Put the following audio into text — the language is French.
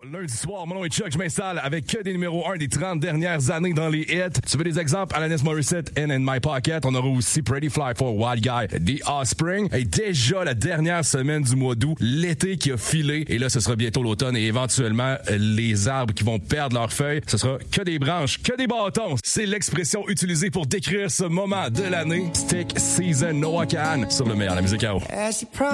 Lundi soir, mon nom est Chuck, je m'installe avec que des numéros 1 des 30 dernières années dans les hits. Tu veux des exemples? Alanis Morissette, In My Pocket. On aura aussi Pretty Fly for Wild Guy, The Offspring. Et déjà la dernière semaine du mois d'août, l'été qui a filé. Et là, ce sera bientôt l'automne et éventuellement les arbres qui vont perdre leurs feuilles. Ce sera que des branches, que des bâtons. C'est l'expression utilisée pour décrire ce moment de l'année. Stick Season Noah Kahan sur le meilleur de la musique à eau.